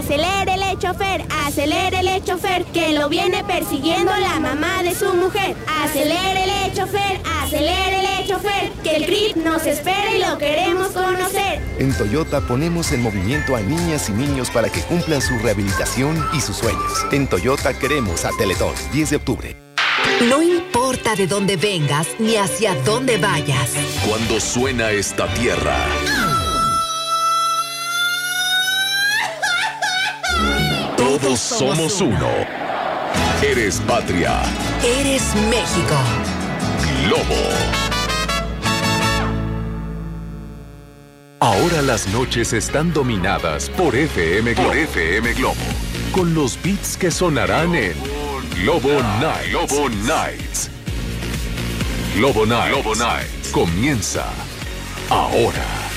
Acelérele, chofer, acelérele, chofer, que lo viene persiguiendo la mamá de su mujer. Acelérele, chofer, que el CRIT nos espera y lo queremos conocer. En Toyota ponemos en movimiento a niñas y niños para que cumplan su rehabilitación y sus sueños. En Toyota queremos a Teletón, 10 de octubre. No importa de dónde vengas ni hacia dónde vayas. Cuando suena esta tierra, todos somos uno. Eres patria. Eres México. Globo. Ahora las noches están dominadas por FM Globo. Con los beats que sonarán en Globo Nights. Globo Nights comienza ahora.